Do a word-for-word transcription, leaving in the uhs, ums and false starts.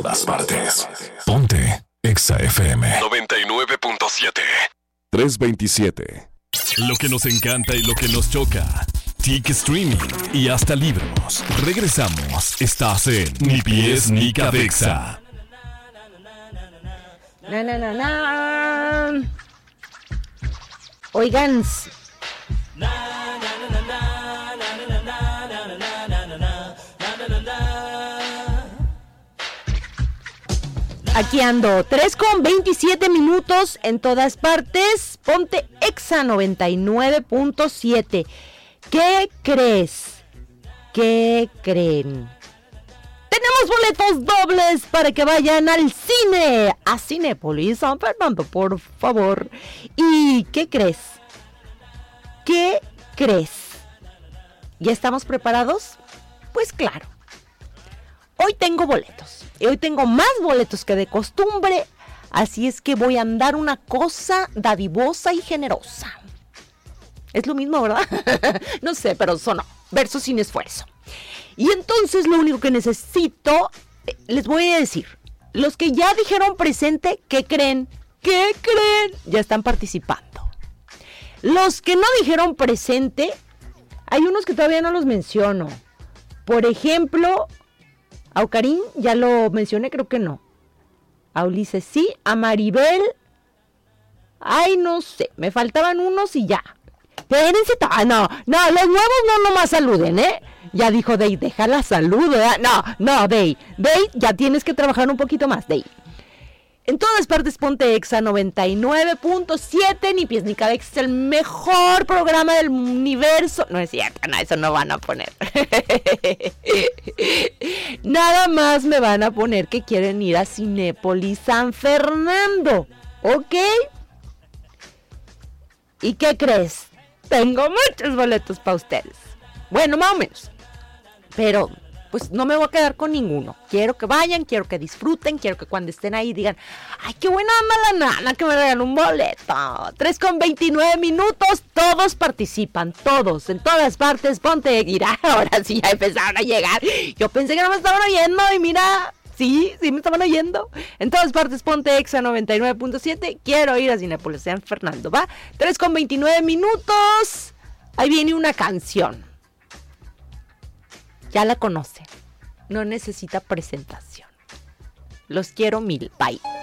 todas partes. Ponte Exa F M noventa y nueve punto siete. trescientos veintisiete. Lo que nos encanta y lo que nos choca. Tic Streaming y hasta libros. Regresamos. Estás en Ni Pies Ni Cabeza. Na, na, na, na. Oigan. Aquí ando, tres con veintisiete minutos en todas partes. Ponte Exa noventa y nueve punto siete. ¿Qué crees? ¿Qué creen? Tenemos boletos dobles para que vayan al cine, a Cinépolis San Fernando, por favor. ¿Y qué crees? ¿Qué crees? ¿Ya estamos preparados? Pues claro. Hoy tengo boletos. Y hoy tengo más boletos que de costumbre. Así es que voy a andar una cosa dadivosa y generosa. Es lo mismo, ¿verdad? No sé, pero sonó. Verso sin esfuerzo. Y entonces lo único que necesito, les voy a decir, los que ya dijeron presente, ¿qué creen? ¿Qué creen? Ya están participando. Los que no dijeron presente, hay unos que todavía no los menciono. Por ejemplo, a Ocarín ya lo mencioné, creo que no. A Ulises sí, a Maribel, ay, no sé, me faltaban unos y ya. Espérense, no, no, los nuevos no nomás saluden, ¿eh? Ya dijo Dey, déjala saludo, ¿eh? No, no, Dey, Dey, ya tienes que trabajar un poquito más, Dey. En todas partes ponte Exa noventa y nueve punto siete, Ni Pies Ni Cabeza, es el mejor programa del universo. No es cierto, no, eso no van a poner. Nada más me van a poner que quieren ir a Cinépolis San Fernando, ¿ok? ¿Y qué crees? Tengo muchos boletos para ustedes. Bueno, más o menos. Pero, pues no me voy a quedar con ninguno. Quiero que vayan, quiero que disfruten, quiero que cuando estén ahí digan, ¡ay, qué buena mala nana que me regaló un boleto! tres con veintinueve minutos, todos participan, todos, en todas partes. Ponte, mira, ahora sí ya empezaron a llegar. Yo pensé que no me estaban oyendo y mira, sí, sí me estaban oyendo. En todas partes ponte Exa noventa y nueve punto siete. Quiero ir a Cinépolis San Fernando, ¿va? tres con veintinueve minutos. Ahí viene una canción. Ya la conocen. No necesita presentación. Los quiero mil. Bye.